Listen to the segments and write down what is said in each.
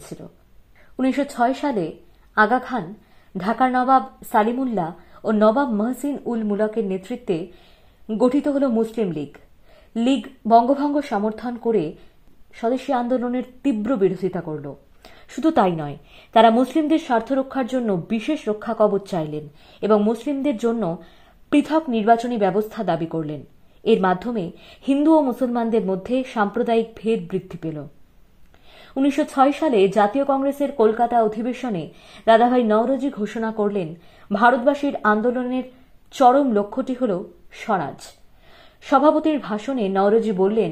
হয়েছিল। 1906 সালে আগা খান ঢাকার নবাব সালিমুল্লাহ ও নবাব মহসিন উল মুলকের নেতৃত্বে গঠিত হল মুসলিম লীগ। লীগ বঙ্গভঙ্গ সমর্থন করে স্বদেশী আন্দোলনের তীব্র বিরোধিতা করল। শুধু তাই নয়, তারা মুসলিমদের স্বার্থ রক্ষার জন্য বিশেষ রক্ষা কবচ চাইলেন এবং মুসলিমদের জন্য পৃথক নির্বাচনী ব্যবস্থা দাবি করলেন। এর মাধ্যমে হিন্দু ও মুসলমানদের মধ্যে সাম্প্রদায়িক ভেদ বৃদ্ধি পেল। 1906 সালে জাতীয় কংগ্রেসের কলকাতা অধিবেশনে দাদাভাই নওরোজি ঘোষণা করলেন, ভারতবাসীর আন্দোলনের চরম লক্ষ্যটি হল স্বরাজ। সভাপতির ভাষণে নওরোজি বললেন,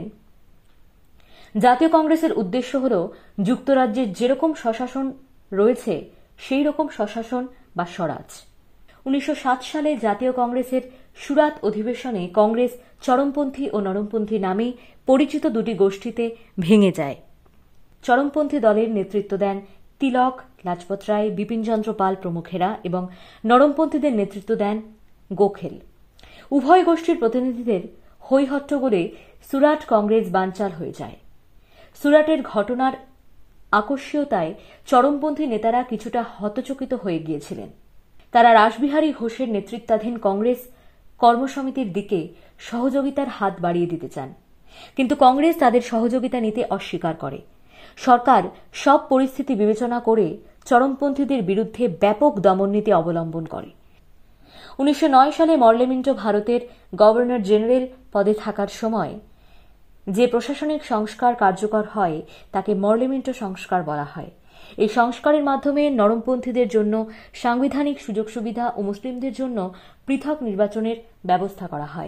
জাতীয় কংগ্রেসের উদ্দেশ্য হল যুক্তরাজ্যের যেরকম স্বশাসন রয়েছে সেই রকম স্বশাসন বা স্বরাজ। 1907 সালে জাতীয় কংগ্রেসের সুরাত অধিবেশনে কংগ্রেস চরমপন্থী ও নরমপন্থী নামে পরিচিত দুটি গোষ্ঠীতে ভেঙে যায়। চরমপন্থী দলের নেতৃত্ব দেন তিলক, লাজপত রায়, বিপিনচন্দ্র পাল প্রমুখেরা এবং নরমপন্থীদের নেতৃত্ব দেন গোখেল। উভয় গোষ্ঠীর প্রতিনিধিদের হৈহট্টগোলে সুরাট কংগ্রেস বানচাল হয়ে যায়। সুরাটের ঘটনার আকস্মিকতায় চরমপন্থী নেতারা কিছুটা হতচকিত হয়ে গিয়েছিলেন। তারা রাসবিহারী ঘোষের নেতৃত্বাধীন কংগ্রেস কর্মসমিতির দিকে সহযোগিতার হাত বাড়িয়ে দিতে চান, কিন্তু কংগ্রেস তাদের সহযোগিতা নিতে অস্বীকার করে। সরকার সব পরিস্থিতি বিবেচনা করে চরমপন্থীদের বিরুদ্ধে ব্যাপক দমননীতি অবলম্বন করে। 1909 সালে মরলেমিন্টো ভারতের গভর্নর জেনারেল পদে থাকার সময় যে প্রশাসনিক সংস্কার কার্যকর হয় তাকে মরলেমিন্টো সংস্কার বলা হয়। এই সংস্কারের মাধ্যমে নরমপন্থীদের জন্য সাংবিধানিক সুযোগ সুবিধা ও মুসলিমদের জন্য পৃথক নির্বাচনের ব্যবস্থা করা হয়।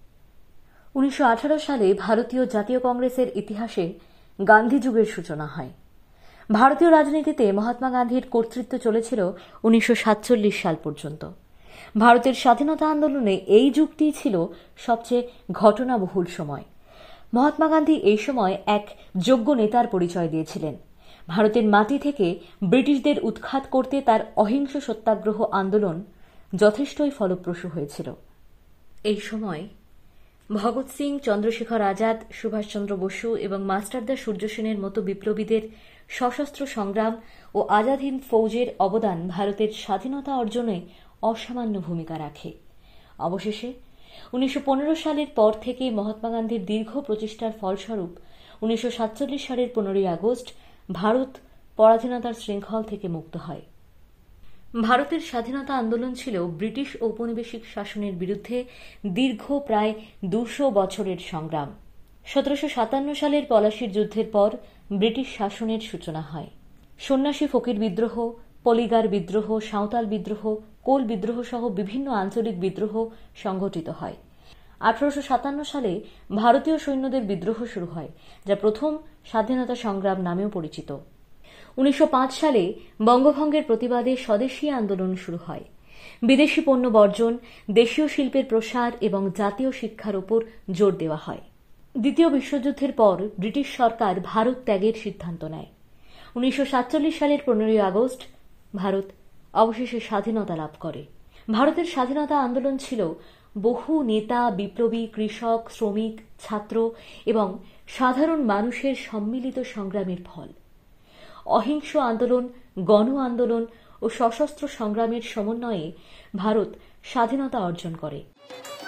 1918 সালে ভারতীয় জাতীয় কংগ্রেসের ইতিহাসে গান্ধী যুগের সূচনা হয়। ভারতীয় রাজনীতিতে মহাত্মা গান্ধীর কর্তৃত্ব চলেছিল 1947 সাল পর্যন্ত। ভারতের স্বাধীনতা আন্দোলনে এই যুগটি ছিল সবচেয়ে ঘটনাবহুল সময়। মহাত্মা গান্ধী এই সময় এক যোগ্য নেতার পরিচয় দিয়েছিলেন। ভারতের মাটি থেকে ব্রিটিশদের উৎখাত করতে তার অহিংস সত্যাগ্রহ আন্দোলন যথেষ্টই ফলপ্রসূ হয়েছিল। এই সময় ভগৎ সিং, চন্দ্রশেখর আজাদ, সুভাষচন্দ্র বসু এবং মাস্টারদা সূর্য সেনের মতো বিপ্লবীদের সশস্ত্র সংগ্রাম ও আজাদ হিন্দ ফৌজের অবদান ভারতের স্বাধীনতা অর্জনে অসামান্য ভূমিকা রাখে। অবশেষে 1915 সালের পর থেকে মহাত্মা গান্ধীর দীর্ঘ প্রচেষ্টার ফলস্বরূপ 1947 সালের 15 আগস্ট ভারত পরাধীনতার শৃঙ্খল থেকে মুক্ত হয়। ভারতের স্বাধীনতা আন্দোলন ছিল ব্রিটিশ ঔপনিবেশিক শাসনের বিরুদ্ধে দীর্ঘ প্রায় 200 বছরের সংগ্রাম। 1757 সালের পলাশির যুদ্ধের পর ব্রিটিশ শাসনের সূচনা হয়। সন্ন্যাসী ফকির বিদ্রোহ, পলিগার বিদ্রোহ, সাঁওতাল বিদ্রোহ, কোল বিদ্রোহ সহ বিভিন্ন আঞ্চলিক বিদ্রোহ সংঘটিত হয়। 1857 সালে ভারতীয় সৈন্যদের বিদ্রোহ শুরু হয়, যা প্রথম স্বাধীনতা সংগ্রাম নামেও পরিচিত। 1905 সালে বঙ্গভঙ্গের প্রতিবাদে স্বদেশী আন্দোলন শুরু হয়। বিদেশি পণ্য বর্জন, দেশীয় শিল্পের প্রসার এবং জাতীয় শিক্ষার উপর জোর দেওয়া হয়। দ্বিতীয় বিশ্বযুদ্ধের পর ব্রিটিশ সরকার ভারত ত্যাগের সিদ্ধান্ত নেয়। 1947 সালের 15 আগস্ট ভারত অবশেষে স্বাধীনতা লাভ করে। ভারতের স্বাধীনতা আন্দোলন ছিল বহু নেতা, বিপ্লবী, কৃষক, শ্রমিক, ছাত্র এবং সাধারণ মানুষের সম্মিলিত সংগ্রামের ফল। অহিংস আন্দোলন, গণ আন্দোলন ও সশস্ত্র সংগ্রামের সমন্বয়ে ভারত স্বাধীনতা অর্জন করে।